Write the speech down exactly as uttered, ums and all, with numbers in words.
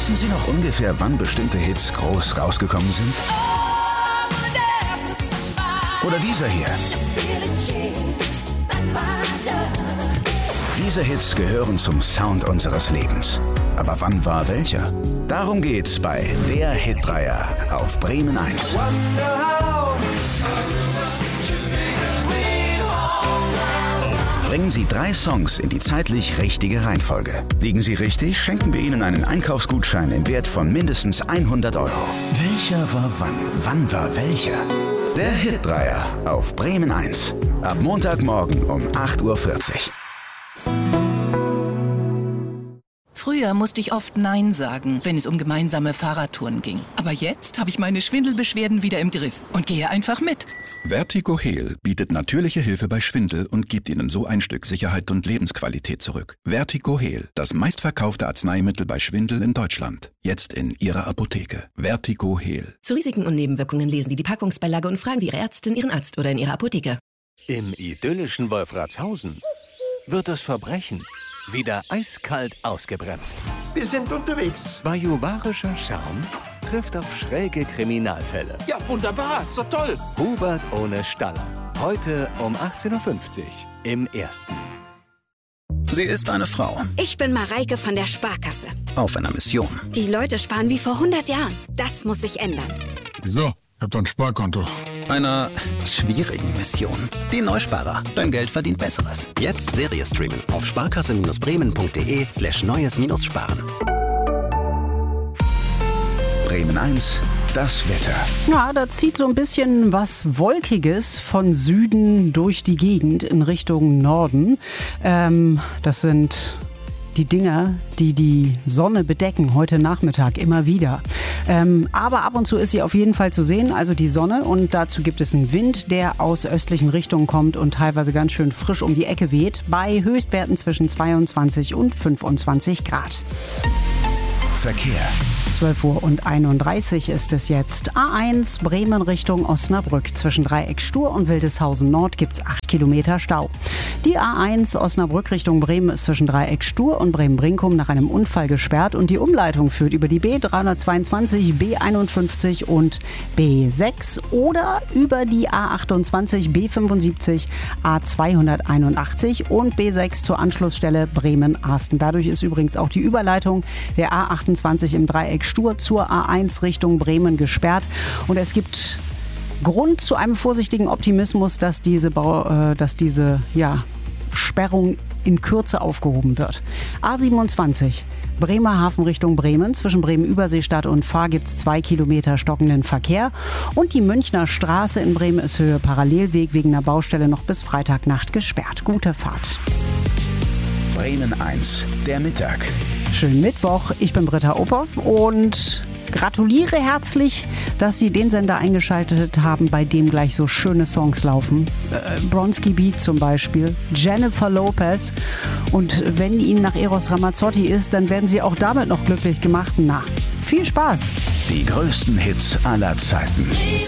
Wissen Sie noch ungefähr, wann bestimmte Hits groß rausgekommen sind? Oder dieser hier. Diese Hits gehören zum Sound unseres Lebens. Aber wann war welcher? Darum geht's bei Der Hitdreier auf Bremen eins. Bringen Sie drei Songs in die zeitlich richtige Reihenfolge. Liegen Sie richtig, schenken wir Ihnen einen Einkaufsgutschein im Wert von mindestens hundert Euro. Welcher war wann? Wann war welcher? Der Hitdreier auf Bremen eins. Ab Montagmorgen um acht Uhr vierzig. Früher musste ich oft Nein sagen, wenn es um gemeinsame Fahrradtouren ging. Aber jetzt habe ich meine Schwindelbeschwerden wieder im Griff und gehe einfach mit. Vertigo Heal bietet natürliche Hilfe bei Schwindel und gibt Ihnen so ein Stück Sicherheit und Lebensqualität zurück. Vertigo Heal, das meistverkaufte Arzneimittel bei Schwindel in Deutschland. Jetzt in Ihrer Apotheke. Vertigo Heal. Zu Risiken und Nebenwirkungen lesen Sie die Packungsbeilage und fragen Sie Ihre Ärztin, Ihren Arzt oder in Ihrer Apotheke. Im idyllischen Wolfratshausen wird das Verbrechen wieder eiskalt ausgebremst. Wir sind unterwegs. Bajuwarischer Charme trifft auf schräge Kriminalfälle. Ja, wunderbar. Ist doch toll. Hubert ohne Staller. Heute um achtzehn Uhr fünfzig im Ersten. Sie ist eine Frau. Ich bin Mareike von der Sparkasse. Auf einer Mission. Die Leute sparen wie vor hundert Jahren. Das muss sich ändern. Wieso? Ich hab doch ein Sparkonto. Einer schwierigen Mission. Die Neusparer. Dein Geld verdient Besseres. Jetzt Serie streamen auf sparkasse-bremen.de slash neues-sparen. Bremen eins, das Wetter. Ja, da zieht so ein bisschen was Wolkiges von Süden durch die Gegend in Richtung Norden. Ähm, das sind die Dinger, die die Sonne bedecken, heute Nachmittag immer wieder. Ähm, aber ab und zu ist sie auf jeden Fall zu sehen, also die Sonne. Und dazu gibt es einen Wind, der aus östlichen Richtungen kommt und teilweise ganz schön frisch um die Ecke weht, bei Höchstwerten zwischen zweiundzwanzig und fünfundzwanzig Grad. Verkehr. zwölf Uhr und einunddreißig ist es jetzt. A eins Bremen Richtung Osnabrück. Zwischen Dreieck Stur und Wildeshausen Nord gibt es acht Kilometer Stau. Die A eins Osnabrück Richtung Bremen ist zwischen Dreieck Stur und Bremen-Brinkum nach einem Unfall gesperrt. Und die Umleitung führt über die B dreihundertzweiundzwanzig, B einundfünfzig und B sechs oder über die A achtundzwanzig, B fünfundsiebzig, A zweihunderteinundachtzig und B sechs zur Anschlussstelle Bremen-Arsten. Dadurch ist übrigens auch die Überleitung der A achtundzwanzig im Dreieck Stur zur A eins Richtung Bremen gesperrt. Und es gibt Grund zu einem vorsichtigen Optimismus, dass diese, Bau, äh, dass diese ja, Sperrung in Kürze aufgehoben wird. A siebenundzwanzig, Bremerhaven Richtung Bremen. Zwischen Bremen-Überseestadt und Fahr gibt es zwei Kilometer stockenden Verkehr. Und die Münchner Straße in Bremen ist Höhe Parallelweg wegen einer Baustelle noch bis Freitagnacht gesperrt. Gute Fahrt. Bremen eins, der Mittag. Schönen Mittwoch, ich bin Britta Ophoff und gratuliere herzlich, dass Sie den Sender eingeschaltet haben, bei dem gleich so schöne Songs laufen. Äh, Bronski Beat zum Beispiel, Jennifer Lopez. Und wenn Ihnen nach Eros Ramazzotti ist, dann werden Sie auch damit noch glücklich gemacht. Na, viel Spaß! Die größten Hits aller Zeiten.